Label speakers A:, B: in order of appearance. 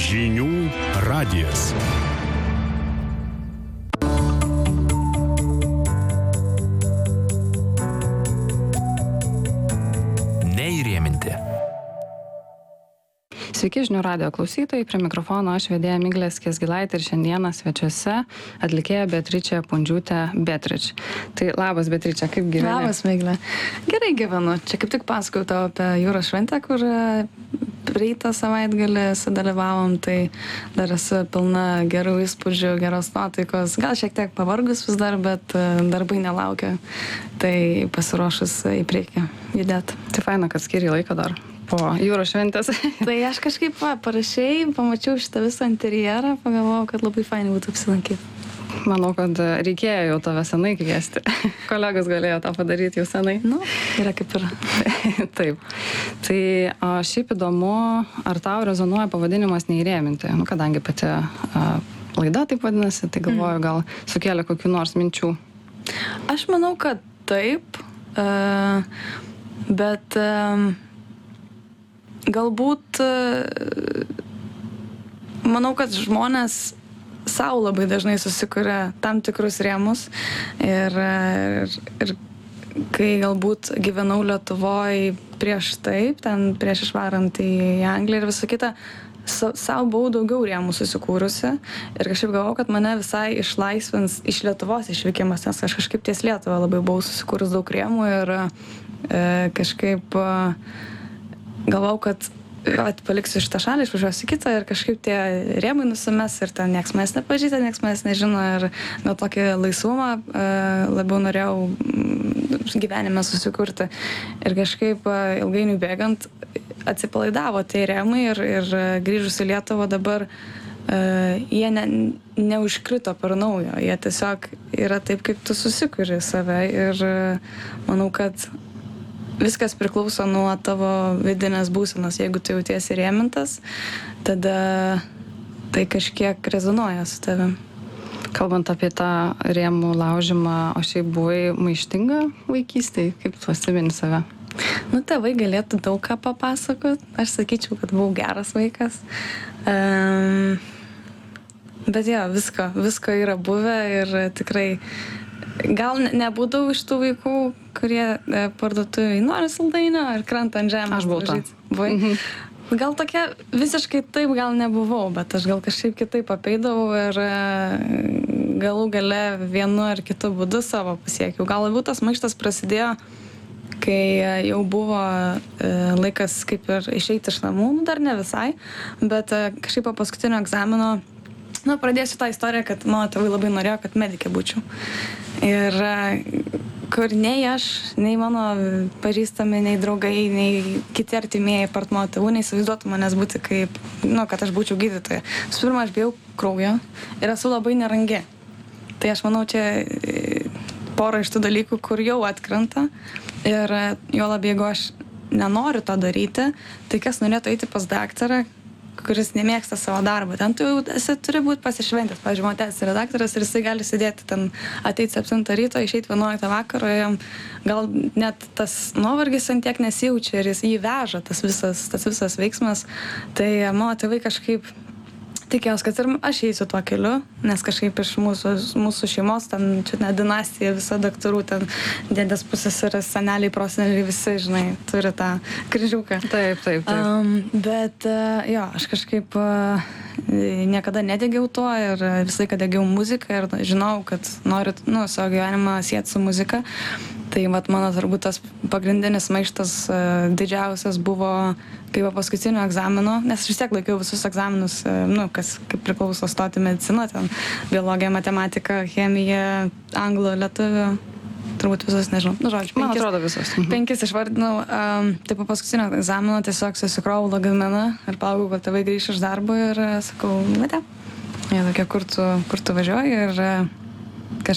A: Žinių radijas. Neįrėminti.
B: Sveiki žinių radijo klausytojai, prie mikrofono aš vedėja Miglė Skiesgilaitė ir šiandieną svečiuose atlikėja Beatričė Pundžiūtė Beatrič. Tai labas Beatričė, kaip gyveni?
C: Labas Miglė. Gerai gyvenu. Čia kaip tik pasakojau tau apie jūros šventę, kur praeitą savaitgalį sudalyvavom, tai dar esu pilna gerų įspūdžių, geros nuotaikos. Gal šiek tiek pavargus vis dar, bet darbai nelaukia. Tai pasiruošus į priekį judėti.
B: Tai faina, kad skiri laiko dar po jūros šventės.
C: Tai aš kažkaip parašiai, pamačiau šitą visą interjerą, pagalvojau, kad labai fainai būtų apsilankyti.
B: Manau, kad reikėjo jau tave senai kviesti. Kolegos galėjo tą padaryti jau senai.
C: Nu, yra kaip yra.
B: Taip. Tai šiaip įdomu, ar tau rezonuoja pavadinimas Neįrėminti? Nu, kadangi pati laida taip vadinasi, tai galvoju, gal sukėlė kokių nors minčių.
C: Aš manau, kad taip, bet galbūt manau, kad žmonės sau labai dažnai susikuria tam tikrus rėmus ir kai galbūt gyvenau Lietuvoj prieš taip, ten prieš išvarant į Angliją ir visą kitą, sau buvau daugiau rėmų susikūrusi ir kažkaip galvojau, kad mane visai išlaisvins iš Lietuvos išvykimas, nes aš kažkaip ties Lietuvą labai buvau susikūrus daug rėmų ir kažkaip galvojau, kad paliksiu šitą šalį, išvažiuosiu į kitą ir kažkaip tie rėmai nusimes ir ten nieks manęs nepažįsta, nieks manęs nežino ir gal tokį laisvumą labiau norėjau gyvenime susikurti. Ir kažkaip ilgainiui bėgant atsipalaidavo tie rėmai ir grįžus į Lietuvą dabar jie neužkrito per naujo, jie tiesiog yra taip, kaip tu susikuri save ir manau, kad viskas priklauso nuo tavo vidinės būsenos. Jeigu tu jautiesi rėmintas, tada tai kažkiek rezonuoja su tavim.
B: Kalbant apie tą rėmų laužimą, o šiaip buvai maištinga vaikystėje, kaip tu atsimeni save?
C: Nu, tėvai galėtų daug ką papasakot. Aš sakyčiau, kad buvau geras vaikas. Bet jo, visko yra buvę ir tikrai gal nebūdavau iš tų vaikų, kurie parduotuvėj nori saldainio ir krenta ant žemės.
B: Aš buvau ta.
C: Gal tokia visiškai taip gal nebuvau, bet aš gal kažkaip kitaip apeidavau ir galų gale vienu ar kitu būdu savo pasiekiau. Gal labiau tas maištas prasidėjo, kai jau buvo laikas kaip ir išeiti iš namų, dar ne visai, bet kažkaip po paskutinio egzamino, pradėsiu tą istoriją, kad mano tėvai labai norėjo, kad medikė būčiau. Ir kur nei aš, nei mano pažįstami, nei draugai, nei kiti artimieji part mano tėvų neįsivaizduotų manęs būti kaip, kad aš būčiau gydytoja. Visų pirma, aš bijau kraujo ir esu labai nerangi. Tai aš manau, čia pora iš tų dalykų, kur jau atkrenta ir jo labiau, jeigu aš nenoriu to daryti, tai kas norėtų eiti pas daktarą, kuris nemėgsta savo darbą. Ten tu jau turi būti pasišventęs. Pavyzdžiui, mano tėtis yra daktaras ir jisai gali sėdėti ten, ateiti 7 ryto, išeiti 11 vakaro, jam gal net tas nuovargis ant tiek nesijaučia ir jis jį veža, tas visas veiksmas. Tai mano tėvai kažkaip tikėjos, kad ir aš eisiu tuo keliu, nes kažkaip iš mūsų šeimos, ten čia ne dinastija, visa daktarų, ten dėdės pusės ir seneliai, proseneliai, visi, žinai, turi tą kryžiuką.
B: Taip.
C: Bet jo, aš kažkaip niekada nedegiau tuo ir visą laiką degiau muziką ir žinau, kad noriu savo gyvenimą sieti su muzika. Tai mano turbūt tas pagrindinis maištas didžiausias buvo kai po paskutinio egzamino, nes aš vis tiek laikiau visus egzaminus, kas kaip priklauso stoti mediciną, ten biologija, matematika, chemija, anglų, lietuvių, turbūt visus, nežinau, žodžiu,
B: man atrodo visus.
C: 5 išvardinau, tai po paskutinio egzamino tiesiog susikrovau lagaminą ir palaukau, kad tėvai grįš iš darbo ir sakau, mate, jie tokia, kur tu važiuoji ir